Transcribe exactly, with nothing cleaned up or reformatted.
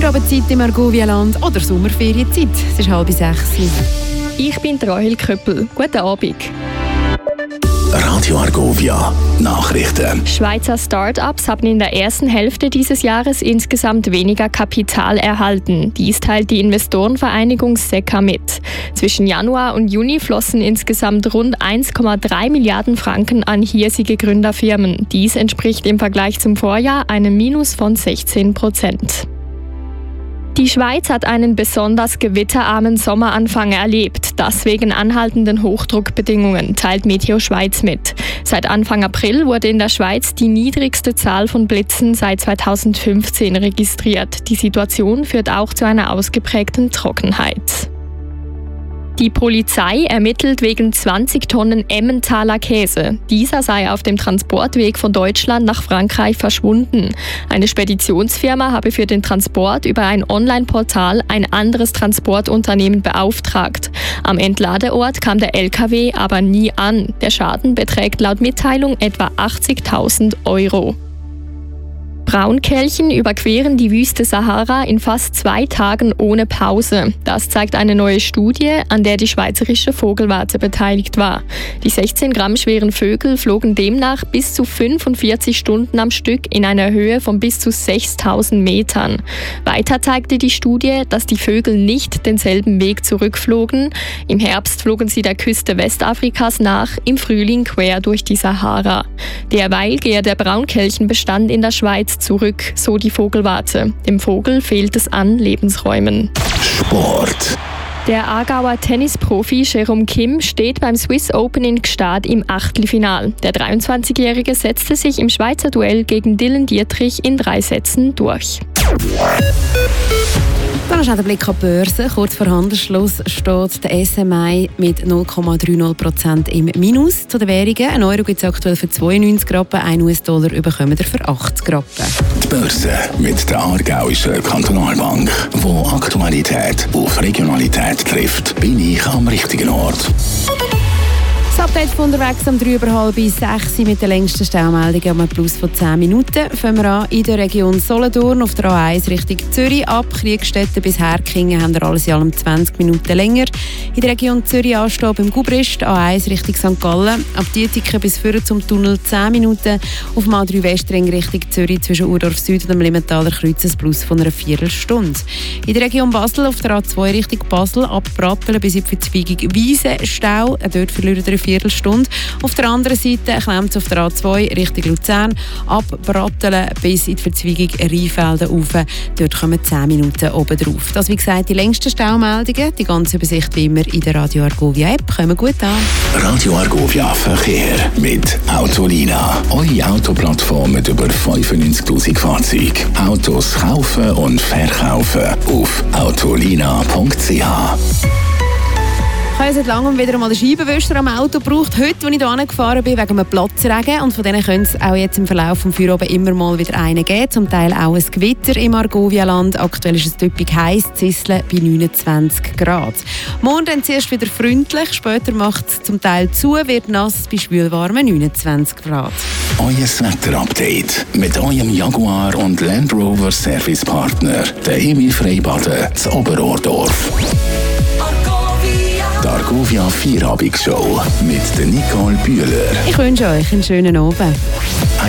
Feierabendzeit im Argovia-Land oder Sommerferienzeit. Es ist halb sechs. Ich bin Rahel Köppel. Guten Abend. Radio Argovia Nachrichten. Schweizer Start-ups haben in der ersten Hälfte dieses Jahres insgesamt weniger Kapital erhalten. Dies teilt die Investorenvereinigung S E C A mit. Zwischen Januar und Juni flossen insgesamt rund eins Komma drei Milliarden Franken an hiesige Gründerfirmen. Dies entspricht im Vergleich zum Vorjahr einem Minus von sechzehn Prozent. Die Schweiz hat einen besonders gewitterarmen Sommeranfang erlebt. Das wegen anhaltenden Hochdruckbedingungen, teilt Meteo Schweiz mit. Seit Anfang April wurde in der Schweiz die niedrigste Zahl von Blitzen seit zweitausendfünfzehn registriert. Die Situation führt auch zu einer ausgeprägten Trockenheit. Die Polizei ermittelt wegen zwanzig Tonnen Emmentaler Käse. Dieser sei auf dem Transportweg von Deutschland nach Frankreich verschwunden. Eine Speditionsfirma habe für den Transport über ein Online-Portal ein anderes Transportunternehmen beauftragt. Am Entladeort kam der L K W aber nie an. Der Schaden beträgt laut Mitteilung etwa achtzigtausend Euro. Braunkelchen überqueren die Wüste Sahara in fast zwei Tagen ohne Pause. Das zeigt eine neue Studie, an der die Schweizerische Vogelwarte beteiligt war. Die sechzehn Gramm schweren Vögel flogen demnach bis zu fünfundvierzig Stunden am Stück in einer Höhe von bis zu sechstausend Metern. Weiter zeigte die Studie, dass die Vögel nicht denselben Weg zurückflogen. Im Herbst flogen sie der Küste Westafrikas nach, im Frühling quer durch die Sahara. Derweil gehe der Braunkelchenbestand in der Schweiz zurück, so die Vogelwarte. Dem Vogel fehlt es an Lebensräumen. Sport. Der Aargauer Tennisprofi Jerome Kim steht beim Swiss Open in Gstaad im Achtelfinal. Der dreiundzwanzigjährige setzte sich im Schweizer Duell gegen Dylan Dietrich in drei Sätzen durch. Dann ist auch der Blick an die Börse. Kurz vor Handelsschluss steht der S M I mit null Komma dreißig Prozent im Minus. Zu den Währungen: ein Euro gibt es aktuell für zweiundneunzig Rappen, ein U S-Dollar bekommen wir für achtzig Rappen. Die Börse mit der Aargauischen Kantonalbank, wo Aktualität auf Regionalität trifft, bin ich am richtigen Ort. Das Update von unterwegs um drei über halb sechs mit der längsten Staumeldung um ein Plus von zehn Minuten. Fangen wir an in der Region Solothurn auf der A eins Richtung Zürich ab. Kriegstetten bis Herkingen haben wir alles in allem zwanzig Minuten länger. In der Region Zürich anstehen beim Gubrist, A eins Richtung Sankt Gallen. Ab Dietiken bis vorne zum Tunnel zehn Minuten. Auf dem A drei Westring Richtung Zürich zwischen Urdorf Süd und dem Limmentaler Kreuz ein Plus von einer Viertelstunde. In der Region Basel auf der A zwei Richtung Basel ab Brattelen bis in die Verzweigung Wiese Stau. Dort verlieren wir eine Viertelstunde. Auf der anderen Seite klemmt es auf der A zwei Richtung Luzern ab Brattelen bis in die Verzweigung Rheinfelden rauf. Dort kommen zehn Minuten oben drauf. Das wie gesagt die längsten Staumeldungen. Die ganze Übersicht wie immer in der Radio Argovia App. Kommen gut an. Radio Argovia Verkehr mit Autolina. Eure Autoplattform mit über fünfundneunzigtausend Fahrzeugen. Autos kaufen und verkaufen auf autolina punkt c h. Ich habe seit langem wieder einmal einen Scheibenwischer am Auto gebraucht. Heute, als ich hier angefahren bin, wegen einem Platzregen. Und von denen könnte es auch jetzt im Verlauf des Feierabends immer mal wieder einen geben. Zum Teil auch ein Gewitter im Argovia-Land. Aktuell ist es typisch heiß, Zisseln bei neunundzwanzig Grad. Morgen dann zuerst wieder freundlich. Später macht es zum Teil zu, wird nass bei schwülwarmen neunundzwanzig Grad. Euer Wetter-Update mit eurem Jaguar und Land Rover Servicepartner, der Emil Freibaden zu Oberordorf. Die Argovia Vierabendsshow mit der Nicole Bühler. Ich wünsche euch einen schönen Abend.